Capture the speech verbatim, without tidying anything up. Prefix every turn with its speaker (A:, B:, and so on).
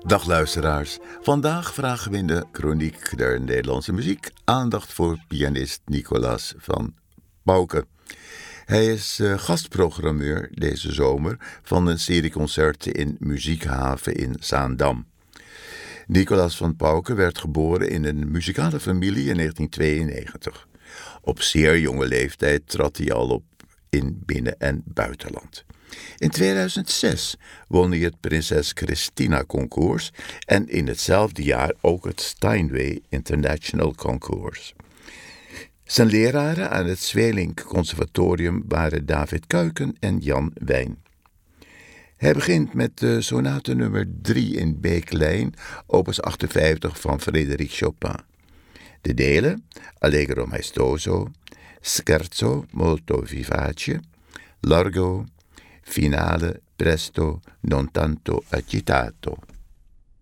A: Dag luisteraars. Vandaag vragen we in de Chroniek der Nederlandse muziek aandacht voor pianist Nicolas van Pauke. Hij is uh, gastprogrammeur deze zomer van een serie concerten in Muziekhaven in Zaandam. Nicolas van Pauke werd geboren in een muzikale familie in negentien tweeënnegentig. Op zeer jonge leeftijd trad hij al op in binnen- en buitenland. In tweeduizend zes won hij het Prinses Christina Concours en in hetzelfde jaar ook het Steinway International Concours. Zijn leraren aan het Zweelink Conservatorium waren David Kuiken en Jan Wijn. Hij begint met de sonate nummer drie in B-klein, opus achtenvijftig van Frédéric Chopin. De delen, Allegro maestoso, Scherzo molto vivace, Largo, Finale presto non tanto agitato.